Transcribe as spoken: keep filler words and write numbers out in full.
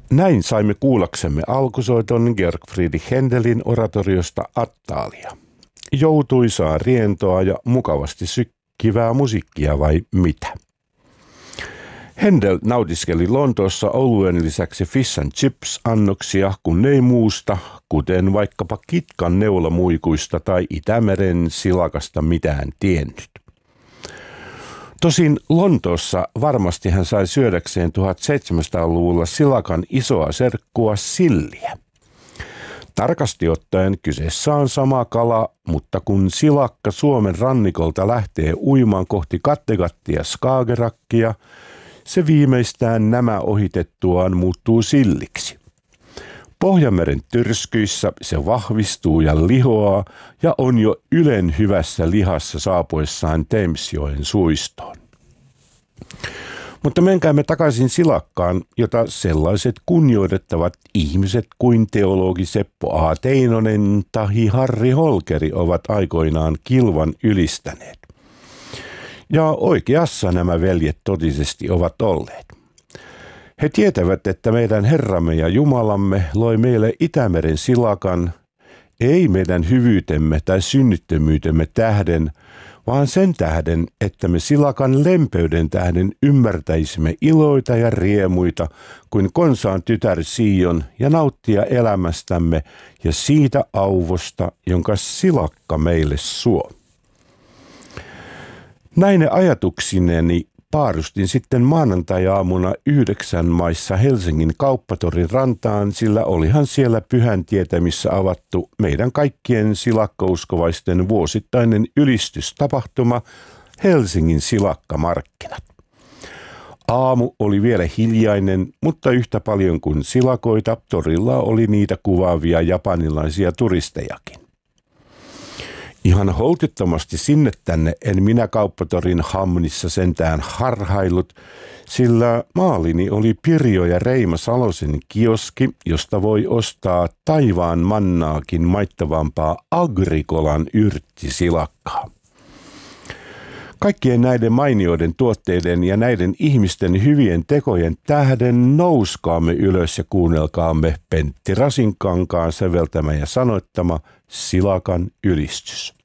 Näin saimme kuullaksemme alkusoiton Georg Friedrich Händelin oratoriosta Attalia. Joutuisaa rientoa ja mukavasti sykkivää musiikkia vai mitä? Händel nautiskeli Lontoossa oluen lisäksi fish and chips annoksia, kun ei muusta, kuten vaikkapa kitkan neulamuikuista tai Itämeren silakasta mitään tiennyt. Tosin Lontoossa varmasti hän sai syödäkseen tuhatseitsemänsataaluvulla silakan isoa serkkua silliä. Tarkasti ottaen kyseessä on sama kala, mutta kun silakka Suomen rannikolta lähtee uimaan kohti Kattegattia Skagerrakkia, se viimeistään nämä ohitettuaan muuttuu silliksi. Pohjanmeren tyrskyissä se vahvistuu ja lihoaa ja on jo ylen hyvässä lihassa saapuessaan Thamesjoen suistoon. Mutta menkäämme takaisin silakkaan, jota sellaiset kunnioitettavat ihmiset kuin teologi Seppo A. Teinonen tahi Harri Holkeri ovat aikoinaan kilvan ylistäneet. Ja oikeassa nämä veljet totisesti ovat olleet. He tietävät, että meidän Herramme ja Jumalamme loi meille Itämeren silakan, ei meidän hyvyytemme tai synnittömyytemme tähden, vaan sen tähden, että me silakan lempeyden tähden ymmärtäisimme iloita ja riemuita kuin konsaan tytär Sion ja nauttia elämästämme ja siitä auvosta, jonka silakka meille suo. Näine ajatuksineni paarustin sitten maanantai-aamuna yhdeksän maissa Helsingin Kauppatorin rantaan, sillä olihan siellä Pyhän tietämissä avattu meidän kaikkien silakkauskovaisten vuosittainen ylistystapahtuma Helsingin silakkamarkkinat. Aamu oli vielä hiljainen, mutta yhtä paljon kuin silakoita torilla oli niitä kuvaavia japanilaisia turistejakin. Ihan holtittomasti sinne tänne en minä Kauppatorin hamnissa sentään harhailut, sillä maalini oli Pirjo ja Reima Salosen kioski, josta voi ostaa taivaan mannaakin maittavampaa Agrikolan yrttisilakkaa. Kaikkien näiden mainioiden tuotteiden ja näiden ihmisten hyvien tekojen tähden nouskaamme ylös ja kuunnelkaamme Pentti Rasinkankaan säveltämä ja sanoittama silakan ylistys.